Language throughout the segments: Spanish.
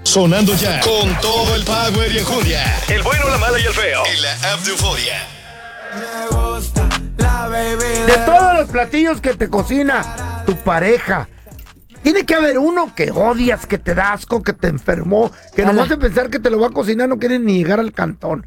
Sonando ya con todo el power y enjundia. El bueno, la mala y el feo. En la app de Euforia. Me gusta la bebida. De todos los platillos que te cocina tu pareja, tiene que haber uno que odias, que te da asco, que te enfermó, que nomás de pensar que te lo va a cocinar no quieren ni llegar al cantón.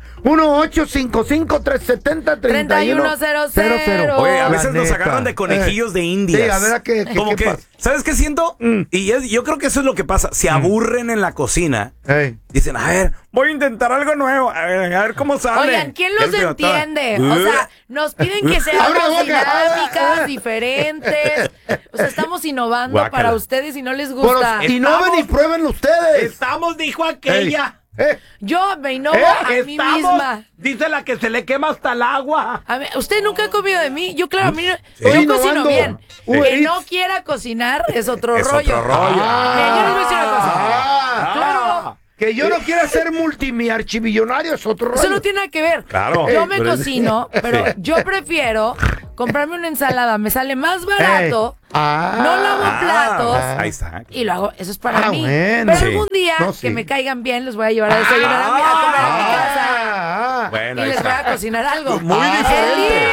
1-855-370-3100. Oye, a veces nos agarran de conejillos de indias. Sí, a ver, ¿qué pasa? ¿Sabes qué siento? Yo creo que eso es lo que pasa. Se aburren en la cocina. Dicen, a ver, voy a intentar algo nuevo. A ver cómo sale. Oigan, ¿quién los entiende? O sea, nos piden que seamos dinámicas, diferentes. O sea, estamos innovando para ustedes y no les gusta. Pero innoven y prueben ustedes. Estamos, dijo aquella. Yo me innovo a mí misma. Dice la que se le quema hasta el agua. Usted nunca ha comido de mí. Yo, claro, a mí yo cocino bien. Que no quiera cocinar es otro rollo. Yo no voy a decir una cosa. Claro. Que yo no quiera ser multimiarchimillonario es otro rollo. Eso no tiene nada que ver. Claro. Yo me cocino, pero yo prefiero comprarme una ensalada. Me sale más barato. No lavo platos. Ahí está. Y lo hago. Eso es para mí. Bueno. Pero algún día que me caigan bien, los voy a llevar a desayunar a comer a mi casa. Bueno, y ahí les está. voy a cocinar algo. Muy diferente.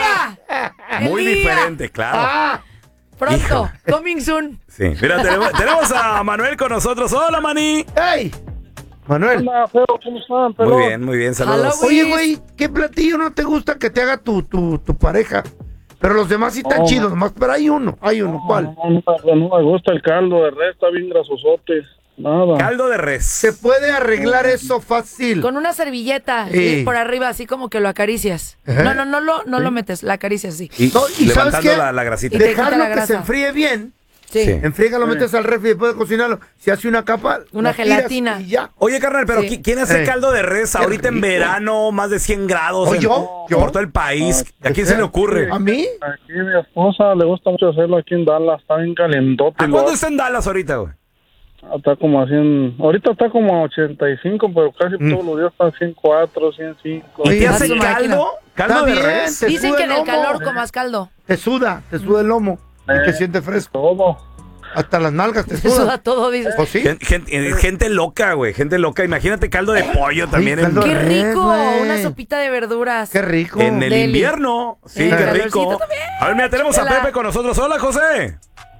Muy diferente, claro. Pronto. Coming soon. Sí. Mira, tenemos a Manuel con nosotros. Hola, Maní. ¡Hey! Manuel. Hola, feo, ¿cómo están? Pelón? Muy bien, saludos. Oye, güey, ¿qué platillo no te gusta que te haga tu pareja? Pero los demás sí están chidos, nomás, pero hay uno, ¿cuál? No me gusta el caldo de res, está bien grasosote. Nada. Caldo de res. Se puede arreglar eso fácil. Con una servilleta y por arriba, así como que lo acaricias. Ajá. No lo metes, la acaricias así. Y ¿sabes levantando qué? la grasita. Y te quita Dejarlo la que grasa. se enfríe bien. Sí. Enfriega, lo metes al refri después de cocinarlo. Se hace una capa. Una la tiras gelatina. Y ya. Oye, carnal, pero Sí. ¿quién hace caldo de res ahorita en verano, más de 100 grados? ¿O yo? Por todo el país. ¿A quién se le ocurre? ¿A mí? Aquí mi esposa le gusta mucho hacerlo aquí en Dallas, está bien calentote. ¿A cuánto está en Dallas ahorita, güey? Está como a 100, ahorita está como a 85, pero casi todos los días está a 104, 105. ¿Y te Oye, hace su máquina. caldo? ¿Caldo Está de bien, res? te Dicen suda que el en el lomo. calor comas caldo. Te suda el lomo. Y te siente fresco. Todo. Hasta las nalgas te Se suda suda. todo, dices. ¿O sí? Gente loca, güey. Gente loca. Imagínate caldo de pollo también caldo ¡Qué de res, rico! güey. Una sopita de verduras. Qué rico. en el Deli. invierno. Sí, En el qué calorcito rico. también. A ver, mira, tenemos a Chela. Pepe con nosotros. Hola, José.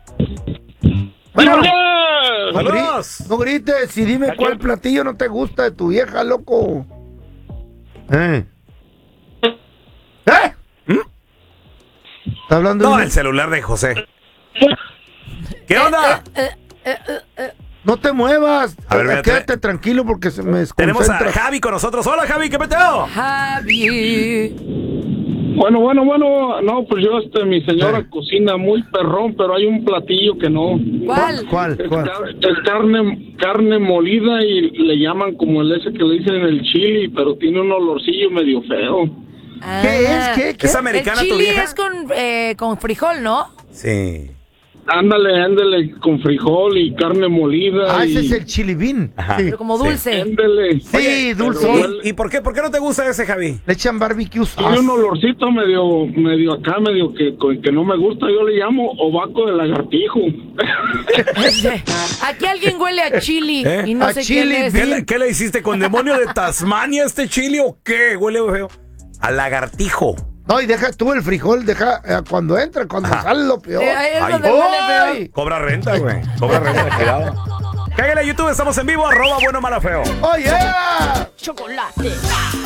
Bueno, Saludos. no grites y dime cuál platillo no te gusta de tu vieja, loco. ¿Está hablando No, de el celular de José. ¿Qué onda? No te muevas. A ver, mira, quédate tranquilo porque se me Tenemos a desconcentra. Javi con nosotros. Hola, Javi, ¿qué peteo? Javi. Bueno, no, pues yo, mi señora cocina muy perrón, pero hay un platillo que no. ¿Cuál? Es carne molida y le llaman como el ese que le dicen el chili, pero tiene un olorcillo medio feo. ¿Qué es? ¿Qué? ¿Es El americana tu chili vieja? es con frijol, ¿no? Sí. Ándale, con frijol y carne molida. Ah, y... ese es el chili bean. Ajá. Sí, Pero como dulce. Ándale. Sí, dulce. ¿Y por qué no te gusta ese, Javi? Le echan barbecue Tiene sauce. un olorcito medio acá, medio que no me gusta. Yo le llamo ovaco de lagartijo. Aquí alguien huele a chili y no A sé chili quién es. bean. ¿Qué le hiciste con demonio de Tasmania este chile o qué? Huele feo. A lagartijo. No, y deja tú el frijol, cuando entra, cuando sale lo peor. Ahí es Ay, donde huele feo. ¡Ay! Cobra renta, güey. Cobra renta, cuidado. Cállale a YouTube, estamos en vivo, @bueno mala feo. ¡Oh, yeah! Chocolate.